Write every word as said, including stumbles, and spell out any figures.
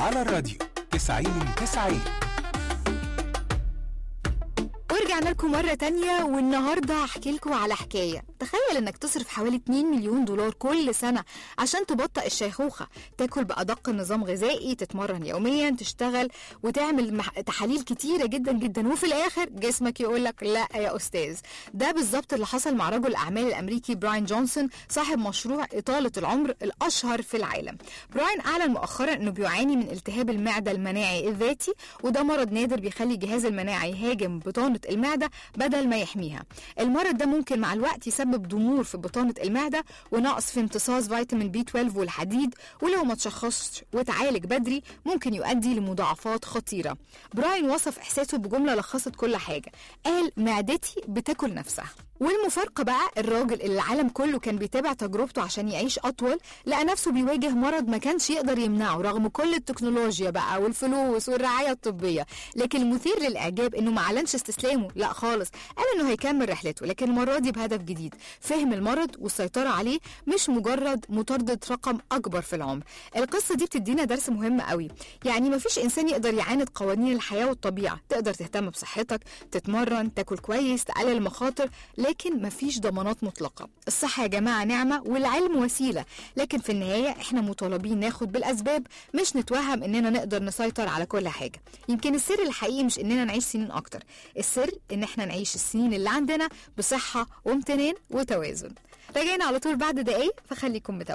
على الراديو تسعين تسعين. ورجعنا لكم مرة تانية، والنهاردة هحكي لكم على حكاية. تخيل انك تصرف حوالي اتنين مليون دولار كل سنة عشان تبطئ الشيخوخة، تاكل بأدق نظام غذائي، تتمرن يوميا، تشتغل وتعمل مح... تحاليل كتيرة جدا جدا، وفي الاخر جسمك يقولك لا يا استاذ. ده بالظبط اللي حصل مع رجل الاعمال الامريكي براين جونسون، صاحب مشروع اطالة العمر الاشهر في العالم. براين اعلن مؤخرا انه بيعاني من التهاب المعدة المناعي الذاتي، وده مرض نادر بيخلي الجهاز المناعي يهاجم بطانة المعدة بدل ما يحميها. المرض ده ممكن مع الوقت يسبب ضمور في بطانة المعدة ونقص في امتصاص فيتامين بي اتناشر والحديد، ولو ما تشخصش وتعالج بدري ممكن يؤدي لمضاعفات خطيرة. براين وصف احساسه بجملة لخصت كل حاجة، قال معدتي بتاكل نفسها. والمفارقة بقى، الراجل اللي العالم كله كان بيتابع تجربته عشان يعيش أطول لقى نفسه بيواجه مرض ما كانش يقدر يمنعه رغم كل التكنولوجيا بقى والفلوس والرعاية الطبية. لكن المثير للإعجاب إنه ما اعلنش استسلامه، لا خالص، قال إنه هيكمل رحلته، لكن المرة دي بهدف جديد، فهم المرض والسيطرة عليه، مش مجرد مطاردة رقم أكبر في العمر. القصة دي بتدينا درس مهم قوي، يعني مفيش إنسان يقدر يعاند قوانين الحياة والطبيعة. تقدر تهتم بصحتك، تتمرن، تاكل كويس، تقلل المخاطر، لكن مفيش ضمانات مطلقة. الصحة يا جماعة نعمة والعلم وسيلة، لكن في النهاية احنا مطالبين ناخد بالأسباب، مش نتوهم اننا نقدر نسيطر على كل حاجة. يمكن السر الحقيقي مش اننا نعيش سنين اكتر، السر ان احنا نعيش السنين اللي عندنا بصحة وامتنان وتوازن. راجعين على طول بعد دقايق، فخليكم متابعين.